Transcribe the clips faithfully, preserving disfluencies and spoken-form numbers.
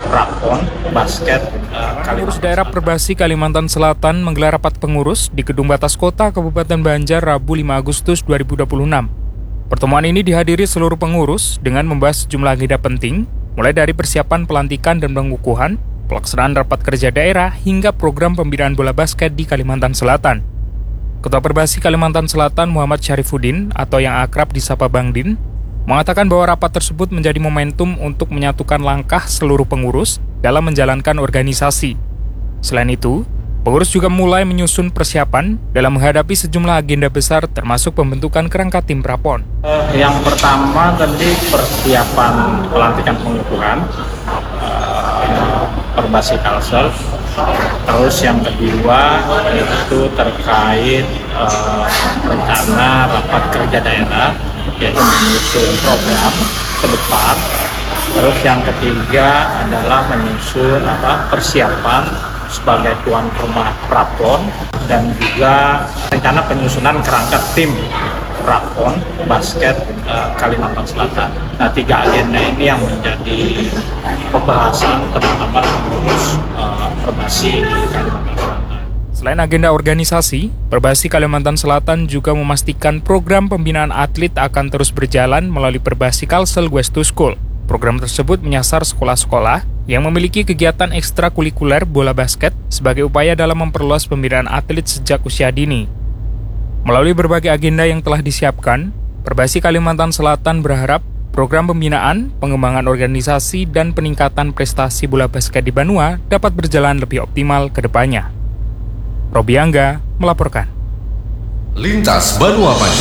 prapon basket uh, Pengurus Kalimantan daerah Selatan. Perbasi Kalimantan Selatan menggelar rapat pengurus di Gedung Batas Kota Kabupaten Banjar Rabu lima Agustus dua ribu dua puluh enam. Pertemuan ini dihadiri seluruh pengurus dengan membahas sejumlah agenda penting, mulai dari persiapan pelantikan dan pengukuhan, pelaksanaan rapat kerja daerah, hingga program pembinaan bola basket di Kalimantan Selatan. Ketua Perbasi Kalimantan Selatan Muhammad Syarifuddin atau yang akrab disapa Bang Din, mengatakan bahwa rapat tersebut menjadi momentum untuk menyatukan langkah seluruh pengurus dalam menjalankan organisasi. Selain itu, pengurus juga mulai menyusun persiapan dalam menghadapi sejumlah agenda besar termasuk pembentukan kerangka tim prapon. Uh, yang pertama tadi persiapan pelantikan pengukuhan uh, Perbasi Kalsel. Terus yang kedua itu terkait uh, rencana rapat kerja daerah, yaitu menyusun program ke depan. Terus yang ketiga adalah menyusun apa persiapan sebagai tuan rumah prapon dan juga rencana penyusunan kerangka tim prapon basket uh, Kalimantan Selatan. Nah, tiga agenda ini yang menjadi pembahasan teman-teman pengurus uh, Perbasi Kalimantan Selatan. Selain agenda organisasi, Perbasi Kalimantan Selatan juga memastikan program pembinaan atlet akan terus berjalan melalui Perbasi Kalsel West to School. Program tersebut menyasar sekolah-sekolah yang memiliki kegiatan ekstrakurikuler bola basket sebagai upaya dalam memperluas pembinaan atlet sejak usia dini. Melalui berbagai agenda yang telah disiapkan, Perbasi Kalimantan Selatan berharap program pembinaan, pengembangan organisasi, dan peningkatan prestasi bola basket di Banua dapat berjalan lebih optimal ke depannya. Robi Angga melaporkan. Lintas Banua Maju.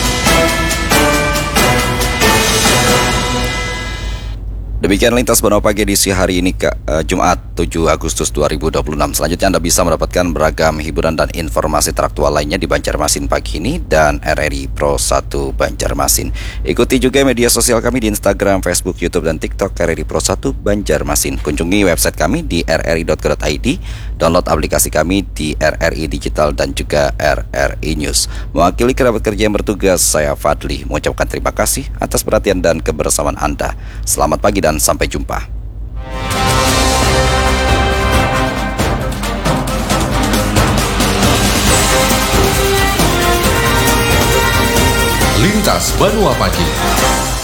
Demikian Lintas Banua Pagi edisi hari ini, Kak, uh, Jumat tujuh Agustus dua ribu dua puluh enam. Selanjutnya Anda bisa mendapatkan beragam hiburan dan informasi teraktual lainnya di Banjarmasin pagi ini dan R R I Pro satu Banjarmasin. Ikuti juga media sosial kami di Instagram, Facebook, YouTube, dan TikTok R R I Pro satu Banjarmasin. Kunjungi website kami di r r i dot co dot i d, download aplikasi kami di R R I Digital dan juga R R I News. Mewakili kerabat kerja yang bertugas, saya Fadli mengucapkan terima kasih atas perhatian dan kebersamaan Anda. Selamat pagi dan sampai jumpa. Lintas Banua Pagi.